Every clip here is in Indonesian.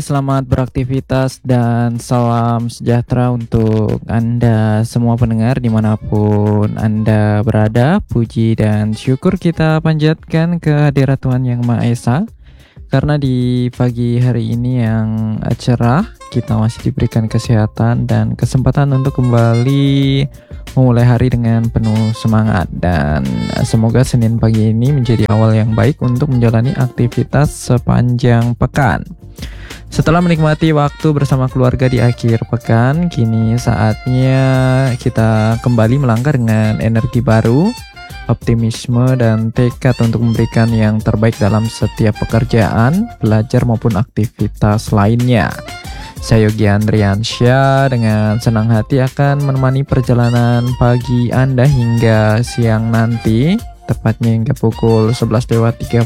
Selamat beraktivitas dan salam sejahtera untuk Anda semua pendengar dimanapun Anda berada. Puji dan syukur kita panjatkan kehadirat Tuhan Yang Maha Esa, karena di pagi hari ini yang cerah kita masih diberikan kesehatan dan kesempatan untuk kembali memulai hari dengan penuh semangat. Dan semoga Senin pagi ini menjadi awal yang baik untuk menjalani aktivitas sepanjang pekan. Setelah menikmati waktu bersama keluarga di akhir pekan, kini saatnya kita kembali melangkah dengan energi baru, optimisme, dan tekad untuk memberikan yang terbaik dalam setiap pekerjaan, belajar maupun aktivitas lainnya. Saya Yogi Andriansyah dengan senang hati akan menemani perjalanan pagi Anda hingga siang nanti, tepatnya hingga pukul 11:30.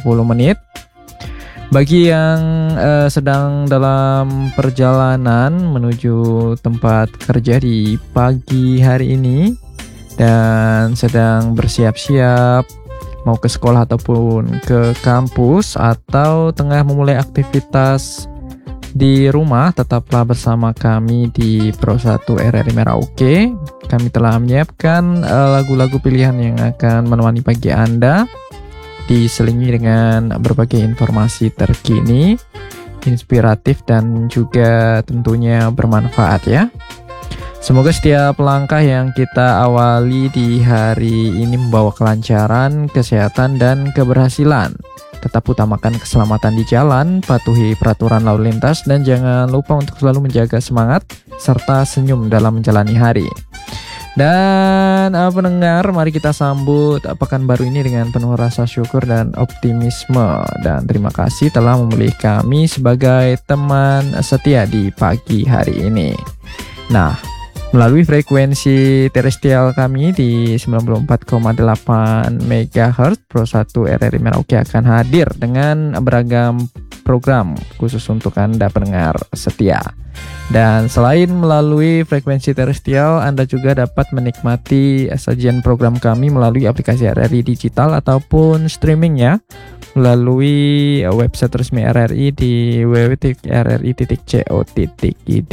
Bagi yang sedang dalam perjalanan menuju tempat kerja di pagi hari ini dan sedang bersiap-siap mau ke sekolah ataupun ke kampus atau tengah memulai aktivitas di rumah, tetaplah bersama kami di Pro 1 RRI Merauke. Kami telah menyiapkan lagu-lagu pilihan yang akan menemani pagi Anda, diselingi dengan berbagai informasi terkini, inspiratif, dan juga tentunya bermanfaat ya. Semoga setiap langkah yang kita awali di hari ini membawa kelancaran, kesehatan, dan keberhasilan. Tetap utamakan keselamatan di jalan, patuhi peraturan lalu lintas, dan jangan lupa untuk selalu menjaga semangat serta senyum dalam menjalani hari. Dan pendengar, mari kita sambut pekan baru ini dengan penuh rasa syukur dan optimisme. Dan terima kasih telah memilih kami sebagai teman setia di pagi hari ini. Nah, melalui frekuensi terestrial kami di 94,8 MHz, Pro 1 RRI Merauke akan hadir dengan beragam program khusus untuk Anda pendengar setia. Dan selain melalui frekuensi terestrial, Anda juga dapat menikmati sajian program kami melalui aplikasi RRI Digital ataupun streamingnya melalui website resmi RRI di www.rri.co.id.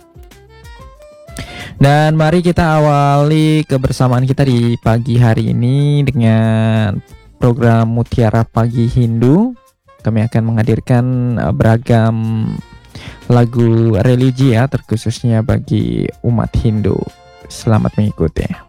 Dan mari kita awali kebersamaan kita di pagi hari ini dengan program Mutiara Pagi Hindu. Kami akan menghadirkan beragam lagu religi ya, terkhususnya bagi umat Hindu. Selamat mengikuti.